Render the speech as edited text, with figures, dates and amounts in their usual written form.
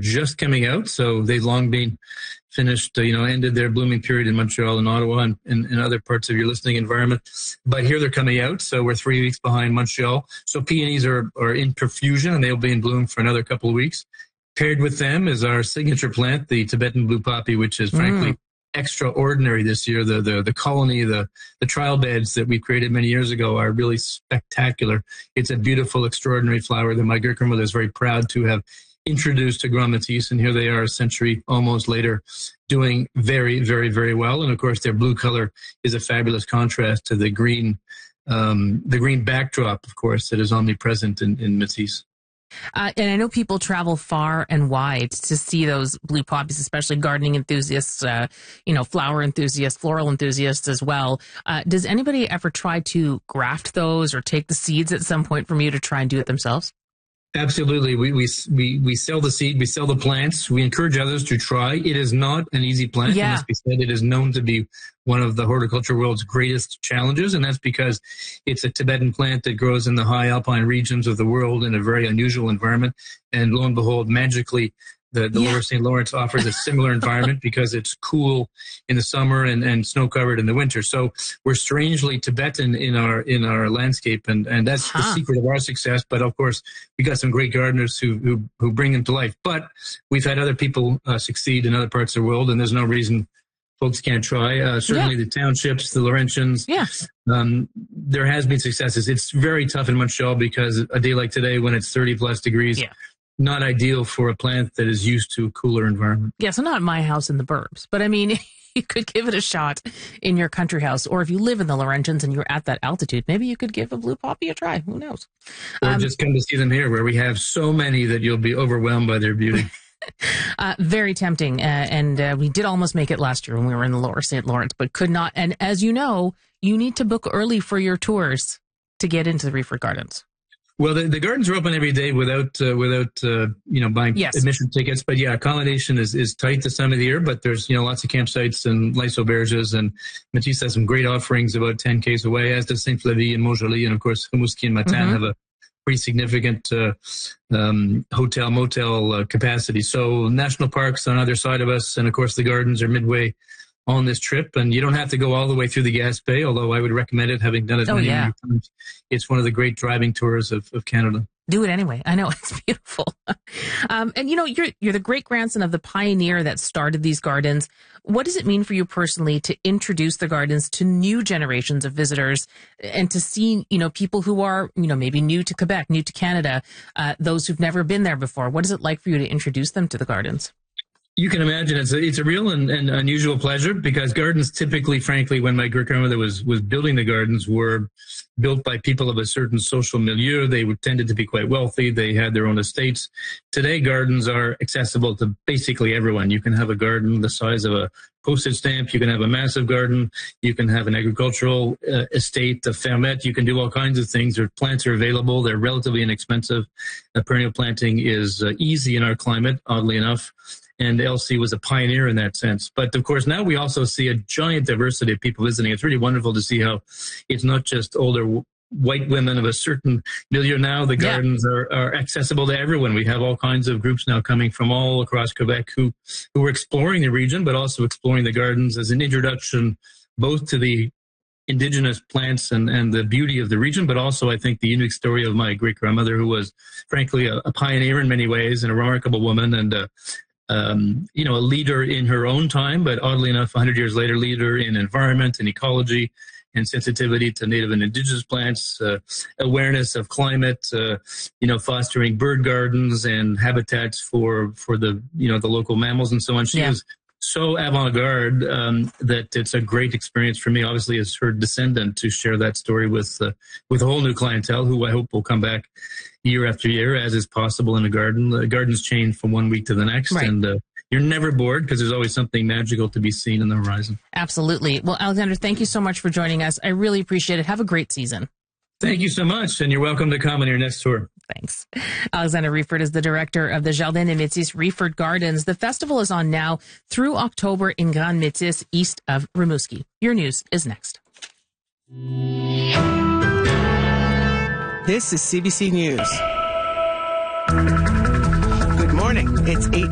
just coming out. So they've long been finished, ended their blooming period in Montreal and Ottawa and other parts of your listening environment. But here they're coming out. So we're 3 weeks behind Montreal. So peonies are in profusion, and they'll be in bloom for another couple of weeks. Paired with them is our signature plant, the Tibetan blue poppy, which is frankly extraordinary this year. The colony, the trial beds that we created many years ago are really spectacular. It's a beautiful, extraordinary flower that my great grandmother is very proud to have introduced to Grand Métis, and here they are a century almost later, doing very, very, very well. And of course, their blue color is a fabulous contrast to the green backdrop, of course, that is omnipresent in Métis. And I know people travel far and wide to see those blue poppies, especially gardening enthusiasts, flower enthusiasts, floral enthusiasts as well. Does anybody ever try to graft those or take the seeds at some point from you to try and do it themselves? Absolutely. We sell the seed, we sell the plants. We encourage others to try. It is not an easy plant. Yeah. It must be said. It is known to be one of the horticulture world's greatest challenges, and that's because it's a Tibetan plant that grows in the high alpine regions of the world in a very unusual environment. And lo and behold, magically, the Lower St. Lawrence offers a similar environment because it's cool in the summer and snow-covered in the winter. So we're strangely Tibetan in our landscape, and that's the secret of our success. But of course, we got some great gardeners who bring them to life. But we've had other people succeed in other parts of the world, and there's no reason folks can't try. Certainly the townships, the Laurentians. Yeah. There has been successes. It's very tough in Montreal because a day like today when it's 30 plus degrees, not ideal for a plant that is used to a cooler environment. Yeah, so not my house in the burbs, but I mean, you could give it a shot in your country house, or if you live in the Laurentians and you're at that altitude, maybe you could give a blue poppy a try. Who knows? Or just come to see them here, where we have so many that you'll be overwhelmed by their beauty. Very tempting. And we did almost make it last year when we were in the Lower St. Lawrence, but could not. And as you know, you need to book early for your tours to get into the Reeford Gardens. Well, the gardens are open every day without buying admission tickets. But yeah, accommodation is tight this time of the year. But there's lots of campsites and Les Auberges, and Métis has some great offerings about 10 k's away, as does Saint Flavie and Montjoly, and of course Rimouski and Matane have a pretty significant hotel motel capacity. So national parks on either side of us, and of course the gardens are midway on this trip, and you don't have to go all the way through the Gaspé, although I would recommend it, having done it many times. It's one of the great driving tours of Canada. Do it anyway. I know, it's beautiful. And you're the great grandson of the pioneer that started these gardens. What does it mean for you personally to introduce the gardens to new generations of visitors and to see, people who are, maybe new to Quebec, new to Canada, those who've never been there before? What is it like for you to introduce them to the gardens? You can imagine it's a real and unusual pleasure, because gardens typically, frankly, when my great grandmother was building the gardens, were built by people of a certain social milieu. They tended to be quite wealthy. They had their own estates. Today, gardens are accessible to basically everyone. You can have a garden the size of a postage stamp. You can have a massive garden. You can have an agricultural estate, a fermette. You can do all kinds of things. Their plants are available. They're relatively inexpensive. Perennial planting is easy in our climate, oddly enough. And Elsie was a pioneer in that sense. But of course, now we also see a giant diversity of people visiting. It's really wonderful to see how it's not just older white women of a certain milieu now. The gardens are accessible to everyone. We have all kinds of groups now coming from all across Quebec who are exploring the region, but also exploring the gardens as an introduction both to the indigenous plants and the beauty of the region, but also I think the unique story of my great-grandmother, who was frankly a pioneer in many ways and a remarkable woman, and a leader in her own time, but oddly enough, 100 years later, leader in environment and ecology and sensitivity to native and indigenous plants, awareness of climate, fostering bird gardens and habitats for the local mammals and so on. She was so avant-garde that it's a great experience for me, obviously, as her descendant, to share that story with a whole new clientele who I hope will come back year after year, as is possible in a garden. The gardens change from one week to the next, and you're never bored because there's always something magical to be seen on the horizon. Absolutely. Well, Alexander, thank you so much for joining us. I really appreciate it. Have a great season. Thank you so much, and you're welcome to come on your next tour. Thanks. Alexander Reeford is the director of the Jardin des Métis Reeford Gardens. The festival is on now through October in Grand Métis, east of Rimouski. Your news is next. This is CBC News. Good morning. It's 8